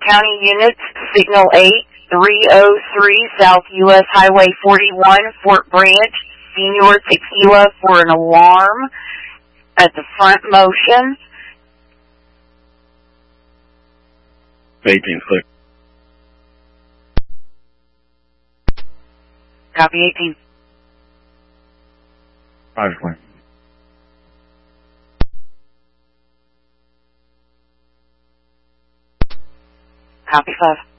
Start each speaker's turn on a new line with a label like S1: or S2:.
S1: County units, Signal 8303 South U.S. Highway 41, Fort Branch, Senior Tequila for an alarm at the front motion.
S2: 18, clear.
S1: Copy 18.
S2: Roger, clear.
S1: Copy 5.